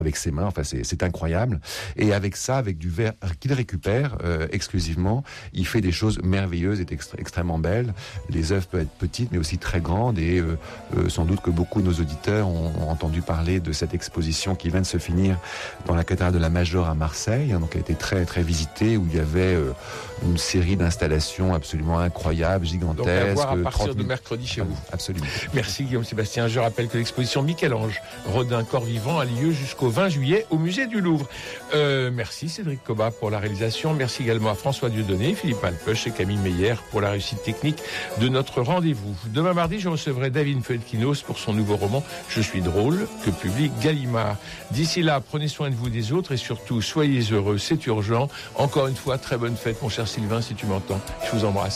avec ses mains, enfin c'est incroyable. Et avec ça, avec du verre qu'il récupère exclusivement, il fait des choses merveilleuses et extrêmement belles. Les œuvres peuvent être petites, mais aussi très grandes. Et sans doute que beaucoup de nos auditeurs ont entendu parler de cette exposition qui vient de se finir dans la cathédrale de la Major à Marseille, donc qui a été très très visitée, où il y avait une série d'installations absolument incroyables, gigantesques. Donc à voir à partir de mercredi chez vous. Absolument. Merci Guillaume Sébastien. Je rappelle que l'exposition Michel-Ange, Rodin, Corps vivant a lieu jusqu'au 20 juillet au musée du Louvre. Merci Cédric Cobat pour la réalisation. Merci également à François Dieudonné, Philippe Alpeuch et Camille Meyer pour la réussite technique de notre rendez-vous. Demain mardi, je recevrai David Felkinos pour son nouveau roman Je suis drôle, que publie Gallimard. D'ici là, prenez soin de vous, des autres et surtout, soyez heureux, c'est urgent. Encore une fois, très bonne fête, mon cher Sylvain, si tu m'entends. Je vous embrasse.